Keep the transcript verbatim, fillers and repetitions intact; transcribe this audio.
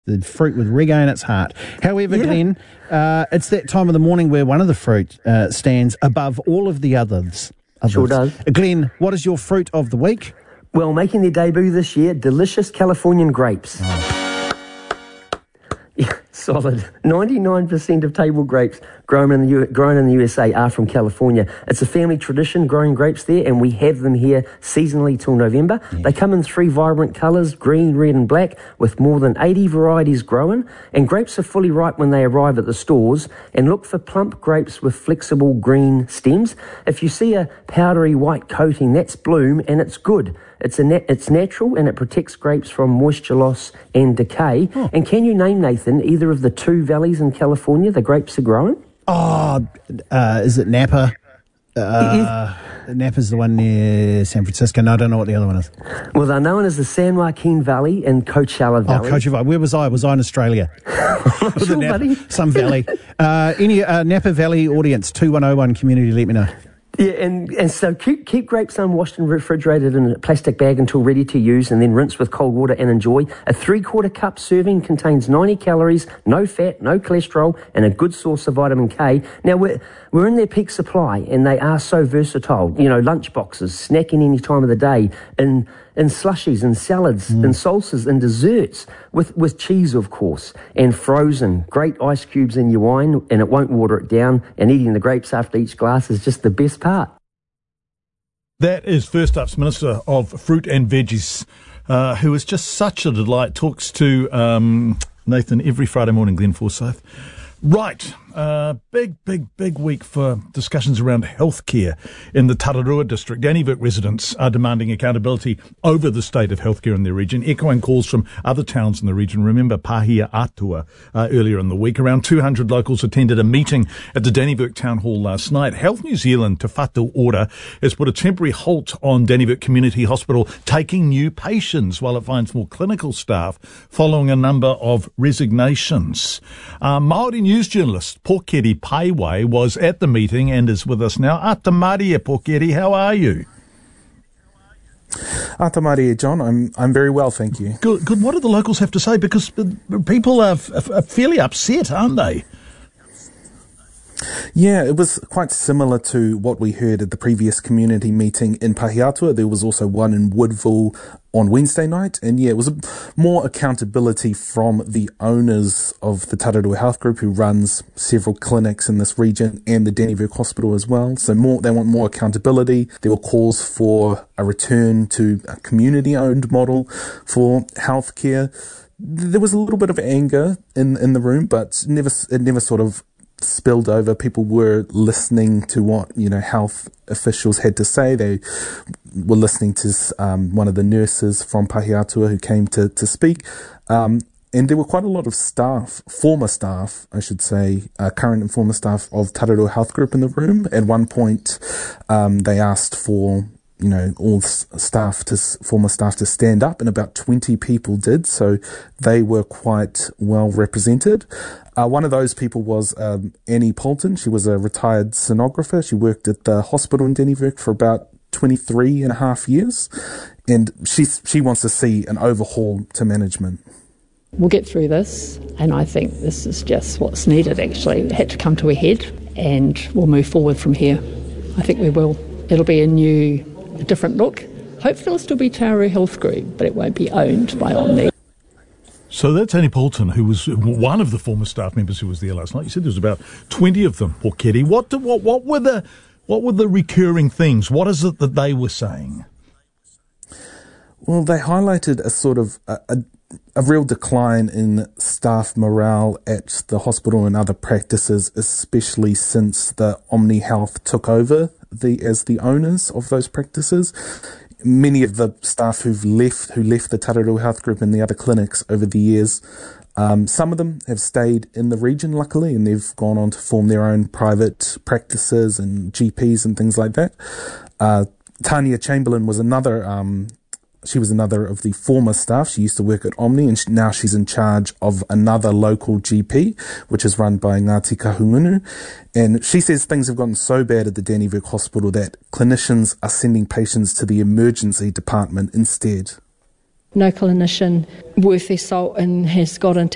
the fruit with reggae in its heart. However, Yeah. Glenn, uh, it's that time of the morning where one of the fruit uh, stands above all of the others. others. Sure does. Uh, Glenn, what is your fruit of the week? Well, making their debut this year, delicious Californian grapes. Oh. Yeah, solid. ninety-nine percent of table grapes grown in the U- grown in the U S A are from California. It's a family tradition growing grapes there, and we have them here seasonally till November. Yeah. They come in three vibrant colours, green, red and black, with more than eighty varieties grown. And grapes are fully ripe when they arrive at the stores. And look for plump grapes with flexible green stems. If you see a powdery white coating, that's bloom, and it's good. It's a nat- it's natural, and it protects grapes from moisture loss and decay. Oh. And can you name, Nathan, either of the two valleys in California the grapes are grown? Oh, uh, is it Napa? Uh, Napa's the one near San Francisco. No, I don't know what the other one is. Well, they're known as the San Joaquin Valley and Coachella Oh, Valley. Coachella. Where was I? Was I in Australia? Was it Sure, Napa? buddy. Some valley. Uh, any uh, Napa Valley audience, two one oh one community, let me know. Yeah, and, and so keep keep grapes unwashed and refrigerated in a plastic bag until ready to use, and then rinse with cold water and enjoy. A three-quarter cup serving contains ninety calories, no fat, no cholesterol, and a good source of vitamin K. Now, we're, we're in their peak supply, and they are so versatile. You know, lunch boxes, snacking any time of the day, in, in slushies, and salads, Mm. and salsas, and desserts, with, with cheese, of course, and frozen. Great ice cubes in your wine, and it won't water it down, and eating the grapes after each glass is just the best part. That is First Up's Minister of Fruit and Veggies, uh, who is just such a delight. Talks to um, Nathan every Friday morning, Glenn Forsyth. Right, uh, big, big, big week for discussions around healthcare in the Tararua district. Dannevirke residents are demanding accountability over the state of healthcare in their region, echoing calls from other towns in the region. Remember Pahiatua uh, earlier in the week. Around two hundred locals attended a meeting at the Dannevirke Town Hall last night. Health New Zealand, Te Whatu Ora, has put a temporary halt on Dannevirke Community Hospital taking new patients while it finds more clinical staff following a number of resignations. Uh, Māori news journalist Pokeri Paiwai was at the meeting and is with us now. Ata Maria, Pokeri, how are you? Ata Maria, John. I'm I'm very well, thank you. Good. Good. What do the locals have to say? Because people are, f- are fairly upset, aren't they? Yeah, it was quite similar to what we heard at the previous community meeting in Pahiatua. There was also one in Woodville on Wednesday night. And yeah, it was a, more accountability from the owners of the Tararua Health Group, who runs several clinics in this region, and the Dannevirke Hospital as well. So more, they want more accountability. There were calls for a return to a community-owned model for healthcare. There was a little bit of anger in in the room, but never it never sort of spilled over. People were listening to what, you know, health officials had to say. They were listening to um, one of the nurses from Pahiatua who came to, to speak. Um, and there were quite a lot of staff, former staff, I should say, uh, current and former staff of Tararua Health Group in the room. At one point, um, they asked for, you know, all staff to, former staff to stand up, and about twenty people did, so they were quite well represented. Uh, one of those people was um, Annie Poulton. She was a retired sonographer. She worked at the hospital in Dannevirke for about twenty-three and a half years, and she, she wants to see an overhaul to management. We'll get through this, and I think this is just what's needed, actually. It had to come to a head, and we'll move forward from here. I think we will. It'll be a new, a different look. Hopefully it'll still be Tararua Health Group, but it won't be owned by Omni. So that's Annie Poulton, who was one of the former staff members who was there last night. You said there was about twenty of them, Pokeri. What, do, what, what, were the, what were the recurring things? What is it that they were saying? Well, they highlighted a sort of a, a, a real decline in staff morale at the hospital and other practices, especially since the Omni Health took over the as the owners of those practices. Many of the staff who've left, who left the Tararua Health Group and the other clinics over the years, um, some of them have stayed in the region, luckily, and they've gone on to form their own private practices and G Ps and things like that. Uh, Tania Chamberlain was another, um, she was another of the former staff. She used to work at Omni, and she, now she's in charge of another local G P, which is run by Ngāti Kahungunu. And she says things have gotten so bad at the Dannevirke Hospital that clinicians are sending patients to the emergency department instead. No clinician worth their salt and has got into